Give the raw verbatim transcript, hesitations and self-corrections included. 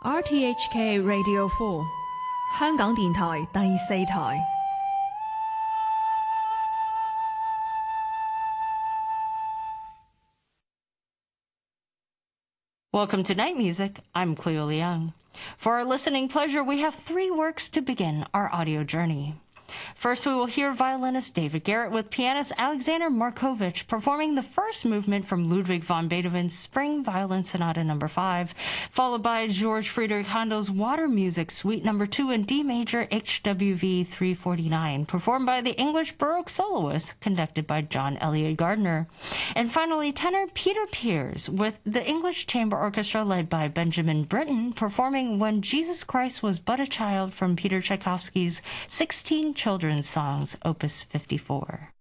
R T H K Radio four， 香港電台第四台。 Welcome to Night Music. I'm Cleo Leung. For our listening pleasure, we have three works to begin our audio journey. First, we will hear violinist David Garrett with pianist Alexander Markovich performing the first movement from Ludwig van Beethoven's Spring Violin Sonata number five, followed by George Friedrich Handel's Water Music Suite number two in D major H W V three forty-nine, performed by the English Baroque soloist, conducted by John Eliot Gardiner. And finally, tenor Peter Pears with the English Chamber Orchestra led by Benjamin Britten, performing When Jesus Christ Was But a Child from Peter Tchaikovsky's sixteen Children's Songs, Opus fifty-four.